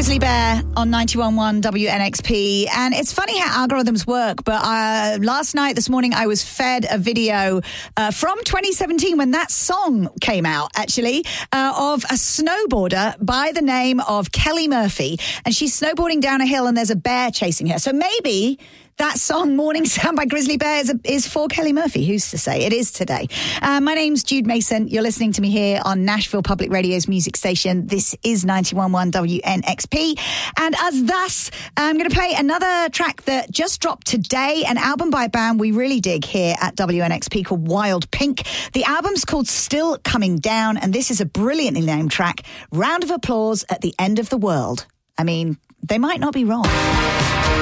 Grizzly Bear on 91.1 WNXP. And it's funny how algorithms work, but this morning, I was fed a video from 2017 when that song came out, actually, of a snowboarder by the name of Kelly Murphy. And she's snowboarding down a hill and there's a bear chasing her. So maybe that song, Morning Sound by Grizzly Bear, is for Kelly Murphy. Who's to say? It is today. My name's Jude Mason. You're listening to me here on Nashville Public Radio's music station. This is 91.1 WNXP. And as thus, I'm going to play another track that just dropped today, an album by a band we really dig here at WNXP called Wild Pink. The album's called Still Coming Down, and this is a brilliantly named track. Round of applause at the end of the world. I mean, they might not be wrong.